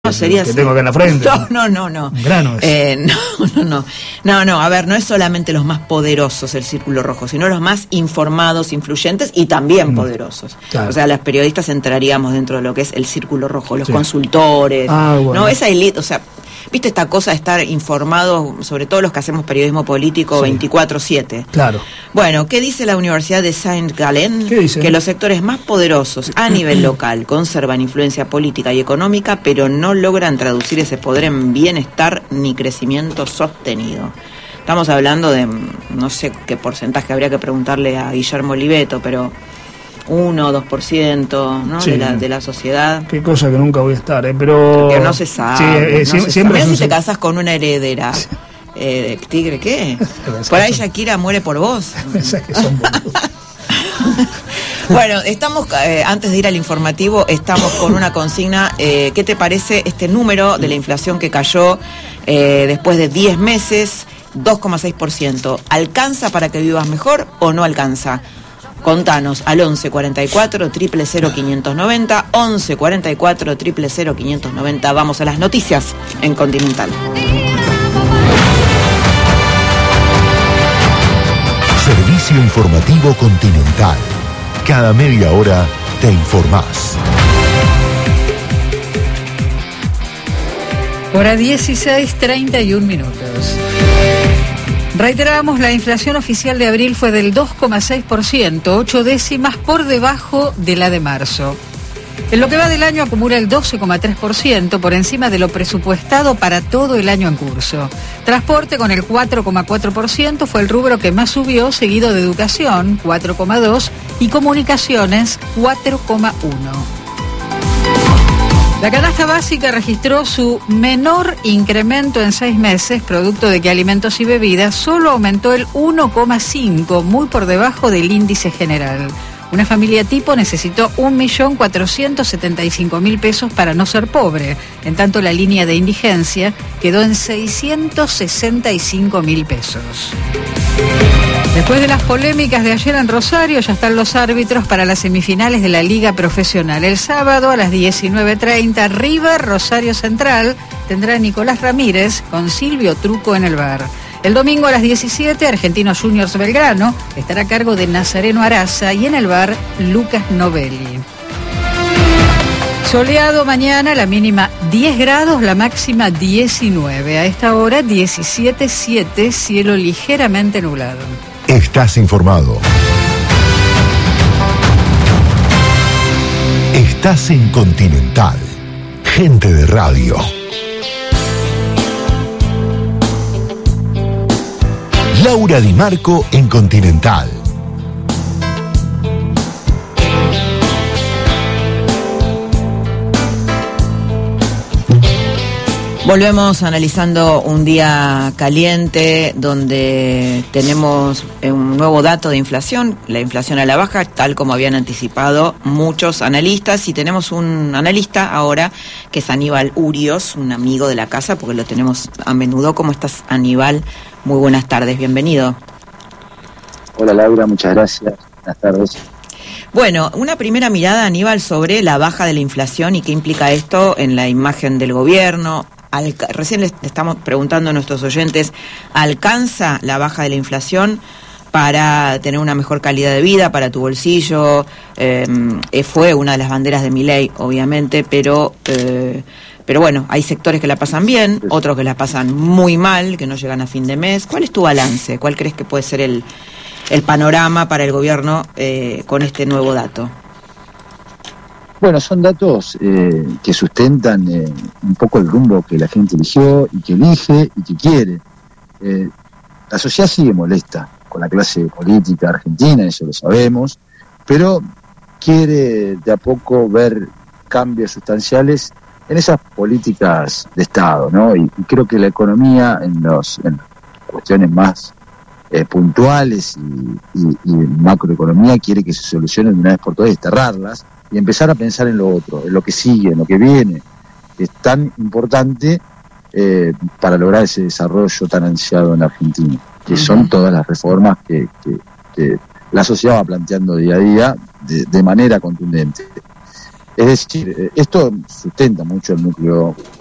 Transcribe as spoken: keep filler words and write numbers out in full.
No, sería que así. tengo acá en la frente. No, no, no, no. Granos. Eh, no, no, no. No, no, a ver, no es solamente los más poderosos el Círculo Rojo, sino los más informados, influyentes y también mm. poderosos. Claro. O sea, las periodistas entraríamos dentro de lo que es el Círculo Rojo, los sí. consultores, ah, bueno. ¿no? Esa élite, o sea, ¿viste esta cosa de estar informados, sobre todo los que hacemos periodismo político sí. veinticuatro siete? Claro. Bueno, ¿qué dice la Universidad de Saint-Gallen? Que los sectores más poderosos a nivel local conservan influencia política y económica, pero no logran traducir ese poder en bienestar ni crecimiento sostenido. Estamos hablando de, no sé qué porcentaje, habría que preguntarle a Guillermo Oliveto, pero uno o dos por ciento, ¿no? Sí. de, la, de la sociedad. Qué cosa que nunca voy a estar, ¿eh? Pero... Que no se sabe. Sí, eh, no siempre, se siempre sabe. es un... si te casas con una heredera. Sí. Eh, ¿Tigre qué? Por ahí Shakira muere por vos. Esas que son boludos. Bueno, estamos, eh, antes de ir al informativo, estamos con una consigna. Eh, ¿Qué te parece este número de la inflación que cayó eh, después de diez meses? dos coma seis por ciento. ¿Alcanza para que vivas mejor o no alcanza? Contanos al once cuarenta y cuatro, cero cero cero, quinientos noventa, once cuarenta y cuatro, cero cero cero, quinientos noventa. Vamos a las noticias en Continental. Servicio informativo Continental. Cada media hora te informás. Hora dieciséis, treinta y un minutos. Reiteramos, la inflación oficial de abril fue del dos coma seis por ciento, ocho décimas por debajo de la de marzo. En lo que va del año acumula el doce coma tres por ciento, por encima de lo presupuestado para todo el año en curso. Transporte con el cuatro coma cuatro por ciento fue el rubro que más subió, seguido de educación, cuatro coma dos por ciento, y comunicaciones, cuatro coma uno por ciento. La canasta básica registró su menor incremento en seis meses, producto de que alimentos y bebidas solo aumentó el uno coma cinco por ciento, muy por debajo del índice general. Una familia tipo necesitó un millón cuatrocientos setenta y cinco mil pesos para no ser pobre. En tanto, la línea de indigencia quedó en seiscientos sesenta y cinco mil pesos. Después de las polémicas de ayer en Rosario, ya están los árbitros para las semifinales de la Liga Profesional. El sábado a las diecinueve treinta, River Rosario Central tendrá a Nicolás Ramírez con Silvio Truco en el V A R. El domingo a las diecisiete, Argentinos Juniors Belgrano estará a cargo de Nazareno Araza y en el V A R, Lucas Novelli. Soleado mañana, la mínima diez grados, la máxima diecinueve. A esta hora diecisiete siete, cielo ligeramente nublado. Estás informado. Estás en Continental. Gente de radio. Laura Di Marco en Continental. Volvemos analizando un día caliente donde tenemos un nuevo dato de inflación, la inflación a la baja, tal como habían anticipado muchos analistas, y tenemos un analista ahora que es Aníbal Urios, un amigo de la casa porque lo tenemos a menudo. ¿Cómo estás, Aníbal? Muy buenas tardes, bienvenido. Hola Laura, muchas gracias, buenas tardes. Bueno, una primera mirada, Aníbal, sobre la baja de la inflación y qué implica esto en la imagen del gobierno. Al, recién les estamos preguntando a nuestros oyentes, ¿alcanza la baja de la inflación para tener una mejor calidad de vida, para tu bolsillo? Eh, fue una de las banderas de Milei, obviamente, pero eh, pero bueno, hay sectores que la pasan bien, otros que la pasan muy mal, que no llegan a fin de mes. ¿Cuál es tu balance? ¿Cuál crees que puede ser el, el panorama para el gobierno eh, con este nuevo dato? Bueno, son datos eh, que sustentan eh, un poco el rumbo que la gente eligió y que elige y que quiere. Eh, la sociedad sigue molesta con la clase política argentina, eso lo sabemos, pero quiere de a poco ver cambios sustanciales en esas políticas de Estado, ¿no? Y, y creo que la economía en, los, en cuestiones más eh, puntuales y, y, y macroeconomía quiere que se solucionen de una vez por todas y desterrarlas, y empezar a pensar en lo otro, en lo que sigue, en lo que viene, que es tan importante eh, para lograr ese desarrollo tan ansiado en la Argentina, que uh-huh. son todas las reformas que, que, que la sociedad va planteando día a día de, de manera contundente. Es decir, esto sustenta mucho el núcleo